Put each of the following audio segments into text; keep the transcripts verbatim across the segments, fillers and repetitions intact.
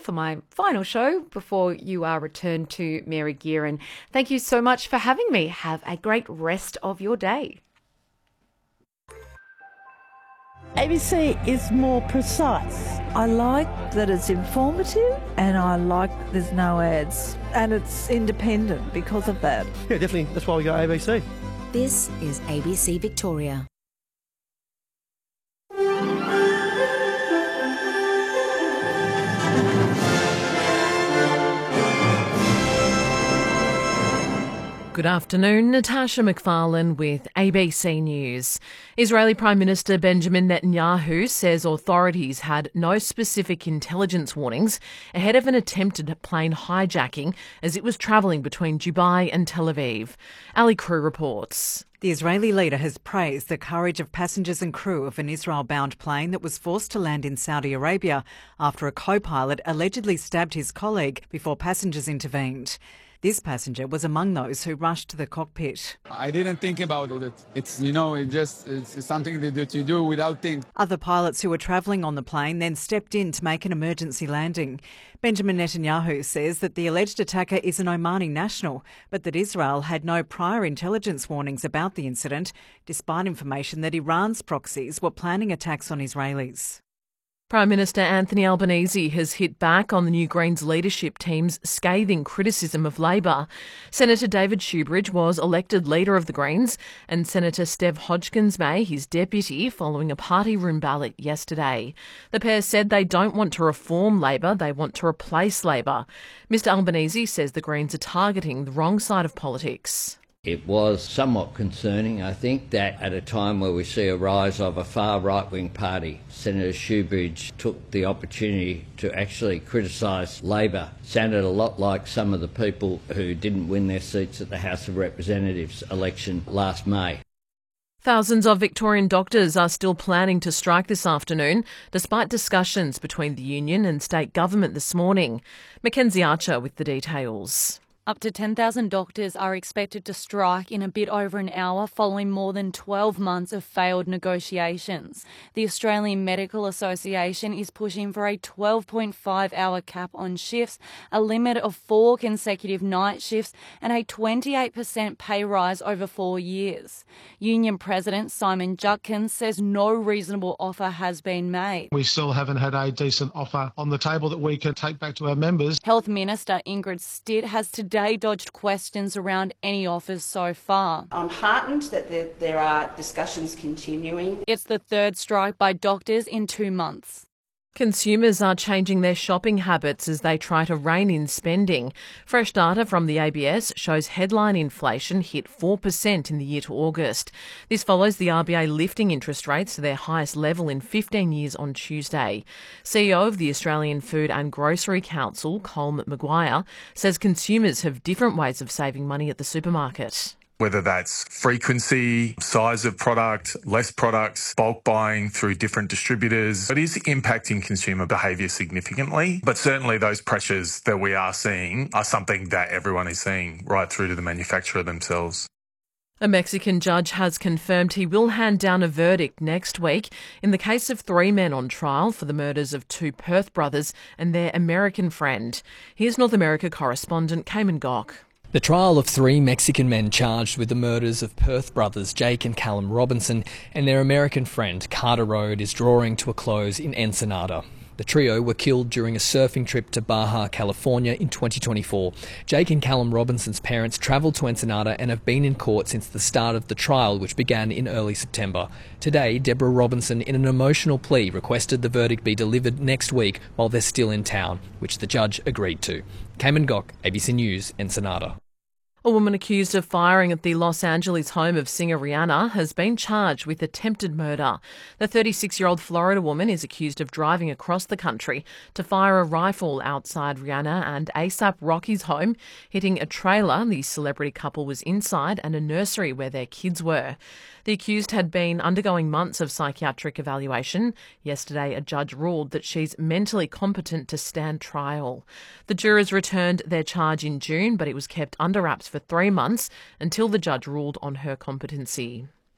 for my final show before you are returned to Mary Gearan. Thank you so much for having me. Have a great rest of your day. A B C is more precise. I like that it's informative and I like there's no ads and it's independent because of that. Yeah, definitely. That's why we got A B C. This is A B C Victoria. Good afternoon, Natasha McFarlane with A B C News. Israeli Prime Minister Benjamin Netanyahu says authorities had no specific intelligence warnings ahead of an attempted plane hijacking as it was travelling between Dubai and Tel Aviv. Ali Crew reports. The Israeli leader has praised the courage of passengers and crew of an Israel-bound plane that was forced to land in Saudi Arabia after a co-pilot allegedly stabbed his colleague before passengers intervened. This passenger was among those who rushed to the cockpit. I didn't think about it. It's, you know, it just it's something that you do without thinking. Other pilots who were travelling on the plane then stepped in to make an emergency landing. Benjamin Netanyahu says that the alleged attacker is an Omani national, but that Israel had no prior intelligence warnings about the incident, despite information that Iran's proxies were planning attacks on Israelis. Prime Minister Anthony Albanese has hit back on the New Greens leadership team's scathing criticism of Labor. Senator David Shoebridge was elected leader of the Greens and Senator Steve Hodgkins-May his deputy following a party room ballot yesterday. The pair said they don't want to reform Labor, they want to replace Labor. Mr Albanese says the Greens are targeting the wrong side of politics. It was somewhat concerning, I think, that at a time where we see a rise of a far right-wing party, Senator Shoebridge took the opportunity to actually criticise Labor. Sounded a lot like some of the people who didn't win their seats at the House of Representatives election last May. Thousands of Victorian doctors are still planning to strike this afternoon, despite discussions between the union and state government this morning. Mackenzie Archer with the details. Up to ten thousand doctors are expected to strike in a bit over an hour following more than twelve months of failed negotiations. The Australian Medical Association is pushing for a twelve point five hour cap on shifts, a limit of four consecutive night shifts and a twenty-eight percent pay rise over four years. Union President Simon Judkins says no reasonable offer has been made. We still haven't had a decent offer on the table that we can take back to our members. Health Minister Ingrid Stitt has today dodged questions around any offers so far. I'm heartened that there, there are discussions continuing. It's the third strike by doctors in two months. Consumers are changing their shopping habits as they try to rein in spending. Fresh data from the A B S shows headline inflation hit four percent in the year to August. This follows the R B A lifting interest rates to their highest level in fifteen years on Tuesday. C E O of the Australian Food and Grocery Council, Colm Maguire, says consumers have different ways of saving money at the supermarket. Whether that's frequency, size of product, less products, bulk buying through different distributors, it is impacting consumer behaviour significantly. But certainly those pressures that we are seeing are something that everyone is seeing right through to the manufacturer themselves. A Mexican judge has confirmed he will hand down a verdict next week in the case of three men on trial for the murders of two Perth brothers and their American friend. Here's North America correspondent Cayman Gock. The trial of three Mexican men charged with the murders of Perth brothers Jake and Callum Robinson and their American friend Carter Road is drawing to a close in Ensenada. The trio were killed during a surfing trip to Baja, California in twenty twenty-four. Jake and Callum Robinson's parents travelled to Ensenada and have been in court since the start of the trial, which began in early September. Today, Deborah Robinson, in an emotional plea, requested the verdict be delivered next week while they're still in town, which the judge agreed to. Cayman Gock, A B C News, Ensenada. A woman accused of firing at the Los Angeles home of singer Rihanna has been charged with attempted murder. The thirty-six-year-old Florida woman is accused of driving across the country to fire a rifle outside Rihanna and A$AP Rocky's home, hitting a trailer the celebrity couple was inside and a nursery where their kids were. The accused had been undergoing months of psychiatric evaluation. Yesterday, a judge ruled that she's mentally competent to stand trial. The jurors returned their charge in June, but it was kept under wraps for three months until the judge ruled on her competency.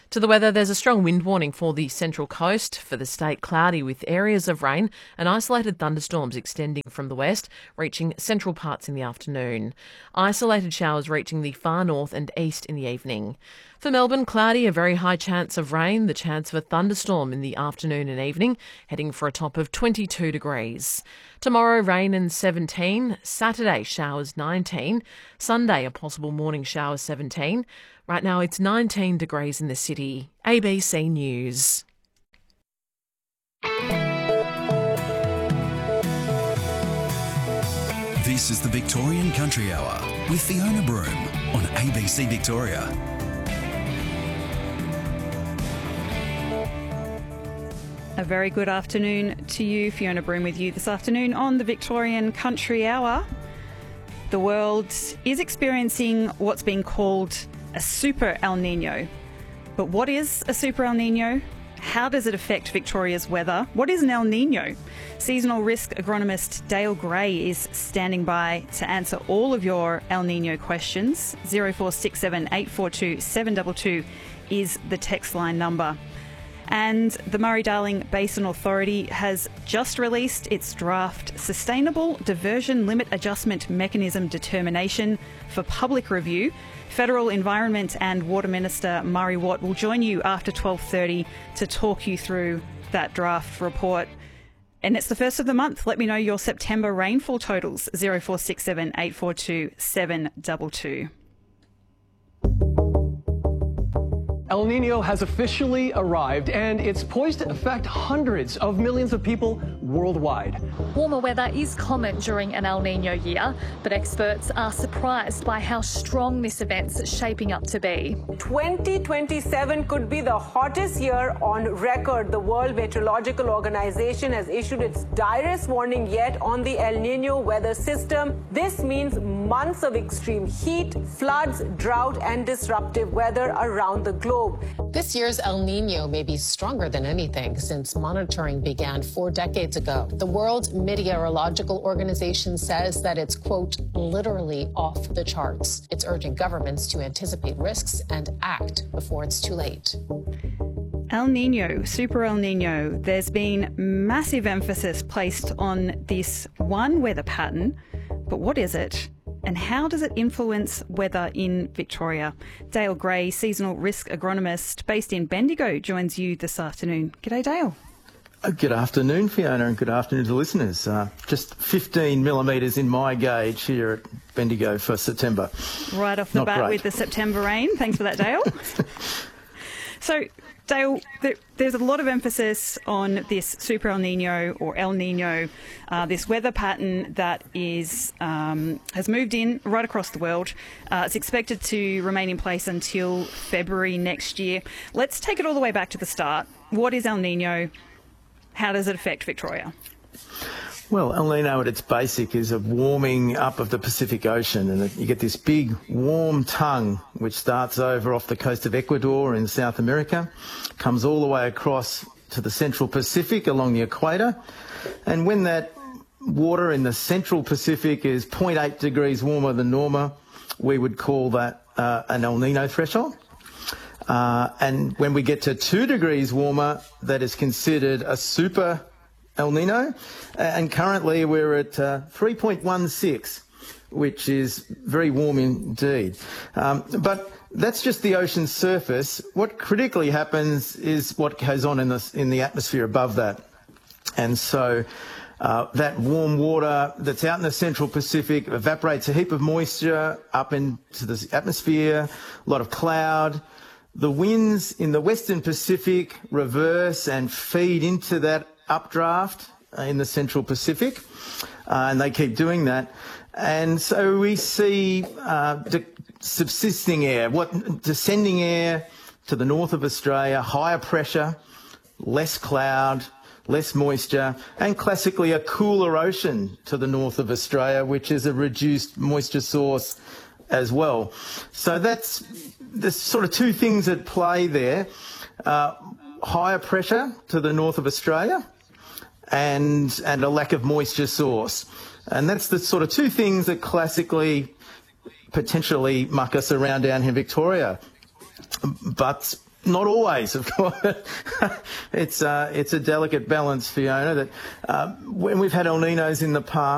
To the weather, there's a strong wind warning for the Central Coast. For the state, cloudy with areas of rain and isolated thunderstorms extending from the west, reaching central parts in the afternoon. Isolated showers reaching the far north and east in the evening. For Melbourne, cloudy, a very high chance of rain, the chance of a thunderstorm in the afternoon and evening, heading for a top of twenty-two degrees. Tomorrow, rain and seventeen. Saturday, showers nineteen. Sunday, a possible morning shower seventeen. Right now, it's nineteen degrees in the city. A B C News. This is the Victorian Country Hour with Fiona Broom on A B C Victoria. A very good afternoon to you. Fiona Broom with you this afternoon on the Victorian Country Hour. The world is experiencing what's being called a super El Nino. But what is a super El Nino? How does it affect Victoria's weather? What is an El Nino? Seasonal risk agronomist Dale Gray is standing by to answer all of your El Nino questions. zero four six seven eight four two seven two two is the text line number. And the Murray-Darling Basin Authority has just released its draft Sustainable Diversion Limit Adjustment Mechanism Determination for public review. Federal Environment and Water Minister Murray Watt will join you after twelve thirty to talk you through that draft report. And it's the first of the month. Let me know your September rainfall totals. zero four six seven eight four two seven two two. El Nino has officially arrived, and it's poised to affect hundreds of millions of people worldwide. Warmer weather is common during an El Nino year, but experts are surprised by how strong this event's shaping up to be. twenty twenty-seven could be the hottest year on record. The World Meteorological Organization has issued its direst warning yet on the El Nino weather system. This means months of extreme heat, floods, drought, and disruptive weather around the globe. This year's El Nino may be stronger than anything since monitoring began four decades ago. The World Meteorological Organization says that it's, quote, literally off the charts. It's urging governments to anticipate risks and act before it's too late. El Nino, Super El Nino, there's been massive emphasis placed on this one weather pattern, but what is it? And how does it influence weather in Victoria? Dale Gray, seasonal risk agronomist based in Bendigo, joins you this afternoon. G'day, Dale. Uh, Good afternoon, Fiona, and good afternoon to listeners. Uh, just fifteen millimetres in my gauge here at Bendigo for September. Right off the Not bat great. with the September rain. Thanks for that, Dale. So, Dale, there, there's a lot of emphasis on this Super El Nino or El Nino, uh, this weather pattern that is um, has moved in right across the world. Uh, it's expected to remain in place until February next year. Let's take it all the way back to the start. What is El Nino? How does it affect Victoria? Well, El Nino at its basic is a warming up of the Pacific Ocean, and you get this big warm tongue which starts over off the coast of Ecuador in South America, comes all the way across to the central Pacific along the equator, and when that water in the central Pacific is zero point eight degrees warmer than normal, we would call that uh, an El Nino threshold. Uh, and when we get to two degrees warmer, that is considered a super El Nino, and currently we're at uh, three point one six, which is very warm indeed. Um, but that's just the ocean's surface. What critically happens is what goes on in the, in the atmosphere above that. And so uh, that warm water that's out in the central Pacific evaporates a heap of moisture up into the atmosphere, a lot of cloud. The winds in the western Pacific reverse and feed into that updraft in the central Pacific, uh, and they keep doing that. And so we see uh, de- subsisting air, what descending air to the north of Australia, higher pressure, less cloud, less moisture, and classically a cooler ocean to the north of Australia, which is a reduced moisture source as well. So that's there's sort of two things at play there. Uh, higher pressure to the north of Australia, and and a lack of moisture source. And that's the sort of two things that classically potentially muck us around down here in Victoria. But Not always, of course. it's uh, it's a delicate balance, Fiona, that uh, when we've had El Ninos in the past,